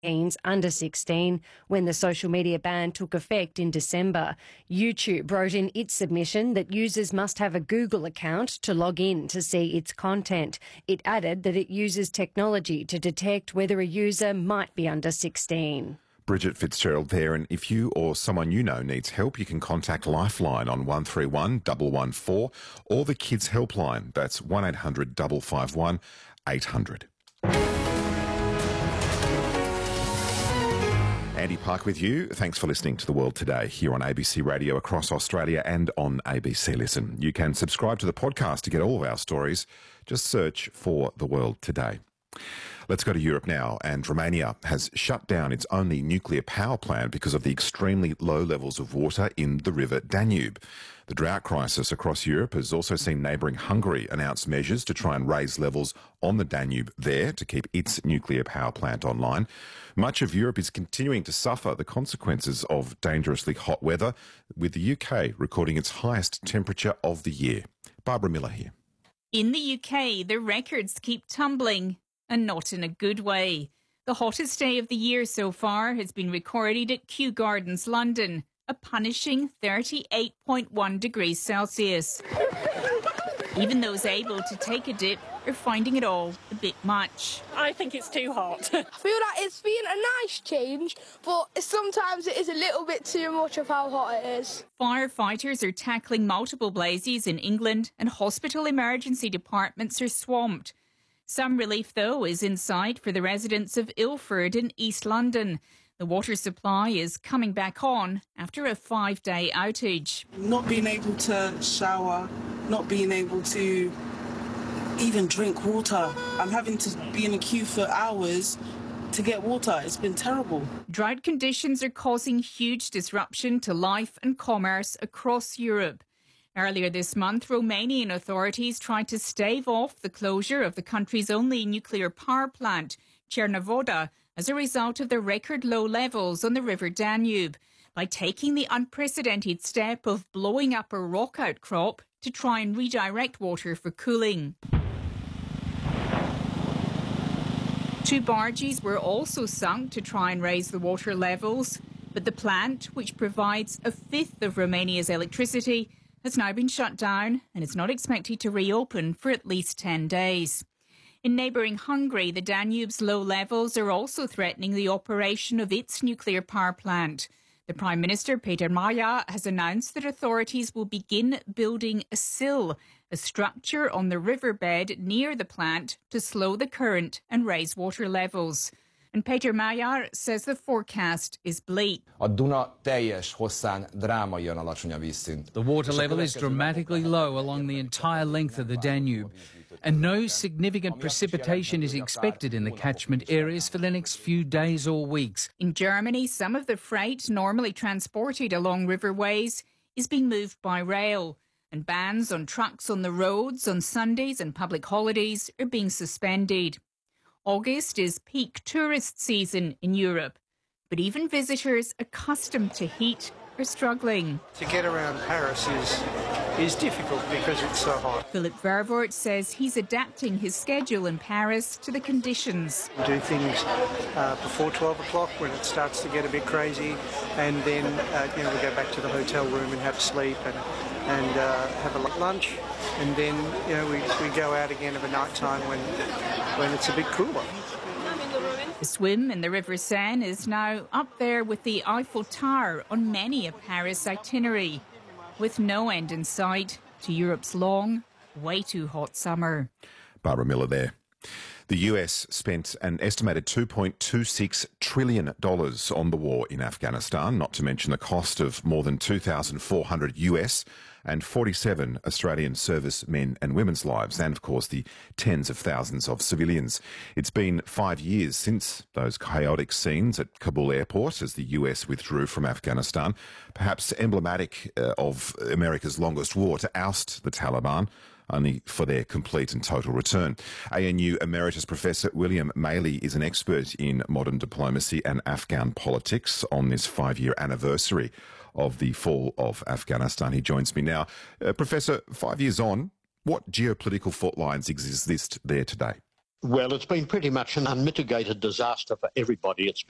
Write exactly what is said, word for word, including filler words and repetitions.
teens under sixteen when the social media ban took effect in December. YouTube wrote in its submission that users must have a Google account to log in to see its content. It added that it uses technology to detect whether a user might be under sixteen. Bridget Fitzgerald there, and if you or someone you know needs help, you can contact Lifeline on one three one, one one four or the Kids Helpline. That's one eight hundred, five five one, eight hundred. Andy Park with you. Thanks for listening to The World Today here on A B C Radio across Australia and on A B C Listen. You can subscribe to the podcast to get all of our stories. Just search for The World Today. Let's go to Europe now, and Romania has shut down its only nuclear power plant because of the extremely low levels of water in the river Danube. The drought crisis across Europe has also seen neighbouring Hungary announce measures to try and raise levels on the Danube there to keep its nuclear power plant online. Much of Europe is continuing to suffer the consequences of dangerously hot weather, with the U K recording its highest temperature of the year. Barbara Miller here. In the U K, the records keep tumbling, and not in a good way. The hottest day of the year so far has been recorded at Kew Gardens, London, a punishing thirty-eight point one degrees Celsius. Even those able to take a dip are finding it all a bit much. I think it's too hot. I feel like it's been a nice change, but sometimes it is a little bit too much of how hot it is. Firefighters are tackling multiple blazes in England, and hospital emergency departments are swamped. Some relief, though, is in sight for the residents of Ilford in East London. The water supply is coming back on after a five-day outage. Not being able to shower, not being able to even drink water. I'm having to be in a queue for hours to get water. It's been terrible. Drought conditions are causing huge disruption to life and commerce across Europe. Earlier this month, Romanian authorities tried to stave off the closure of the country's only nuclear power plant, Cernavodă, as a result of the record low levels on the River Danube, by taking the unprecedented step of blowing up a rock outcrop to try and redirect water for cooling. Two barges were also sunk to try and raise the water levels, but the plant, which provides a fifth of Romania's electricity, has now been shut down and is not expected to reopen for at least ten days. In neighbouring Hungary, the Danube's low levels are also threatening the operation of its nuclear power plant. The Prime Minister, Peter Magyar, has announced that authorities will begin building a sill, a structure on the riverbed near the plant, to slow the current and raise water levels. And Peter Magyar says the forecast is bleak. The water level is dramatically low along the entire length of the Danube, and no significant precipitation is expected in the catchment areas for the next few days or weeks. In Germany, some of the freight normally transported along riverways is being moved by rail, and bans on trucks on the roads on Sundays and public holidays are being suspended. August is peak tourist season in Europe, but even visitors accustomed to heat are struggling. To get around Paris is is difficult because it's so hot. Philip Vervoort says he's adapting his schedule in Paris to the conditions. We do things uh, before twelve o'clock when it starts to get a bit crazy, and then uh, you know we go back to the hotel room and have sleep and and uh, have a lunch, and then you know we, we go out again of a night time when when it's a bit cooler. The swim in the River Seine is now up there with the Eiffel Tower on many a Paris itinerary, with no end in sight to Europe's long, way too hot summer. Barbara Miller there. The U S spent an estimated two point two six trillion dollars on the war in Afghanistan, not to mention the cost of more than two thousand four hundred U S and forty-seven Australian servicemen and women's lives, and of course the tens of thousands of civilians. It's been five years since those chaotic scenes at Kabul airport as the U S withdrew from Afghanistan, perhaps emblematic uh, of America's longest war to oust the Taliban, only for their complete and total return. A N U Emeritus Professor William Maley is an expert in modern diplomacy and Afghan politics on this five-year anniversary of the fall of Afghanistan. He joins me now. Uh, Professor, five years on, what geopolitical fault lines exist there today? Well, it's been pretty much an unmitigated disaster for everybody. It's